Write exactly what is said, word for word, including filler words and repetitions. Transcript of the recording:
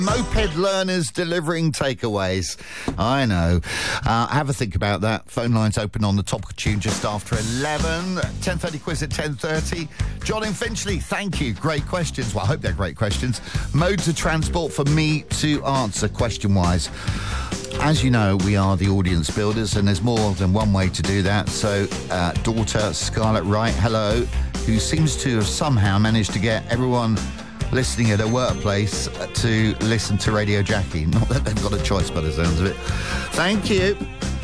Moped learners delivering takeaways. I know. Uh, have a think about that. Phone lines open on the top of tune just after eleven. ten thirty quiz at ten thirty. John in Finchley, thank you. Great questions. Well, I hope they're great questions. Modes of transport for me to answer question-wise. As you know, we are the audience builders, and there's more than one way to do that. So, uh, daughter Scarlett Wright, hello, who seems to have somehow managed to get everyone listening at a workplace to listen to Radio Jackie. Not that they've got a choice by the sounds of it. Thank you.